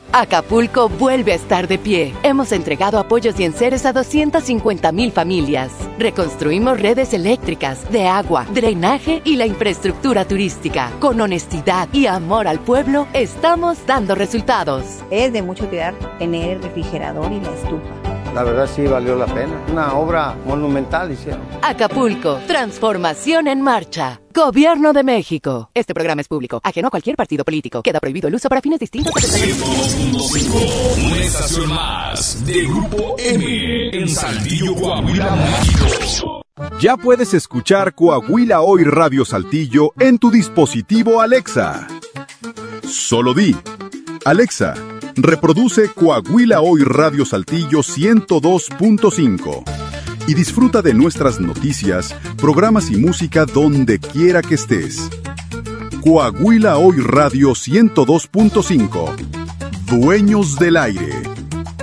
Acapulco vuelve a estar de pie. Hemos entregado apoyos y enseres a 250,000 familias. Reconstruimos redes eléctricas, de agua, drenaje y la infraestructura turística. Con honestidad y amor al pueblo, estamos dando resultados. Es de mucho cuidar tener el refrigerador y la estufa. La verdad sí valió la pena. Una obra monumental hicieron. Acapulco, transformación en marcha. Gobierno de México. Este programa es público, ajeno a cualquier partido político. Queda prohibido el uso para fines distintos. 102.5, una estación más de Grupo M en Saltillo, Coahuila, México. Ya puedes escuchar Coahuila Hoy Radio Saltillo en tu dispositivo Alexa. Solo di: Alexa, reproduce Coahuila Hoy Radio Saltillo 102.5 y disfruta de nuestras noticias, programas y música donde quiera que estés. Coahuila Hoy Radio 102.5. Dueños del aire.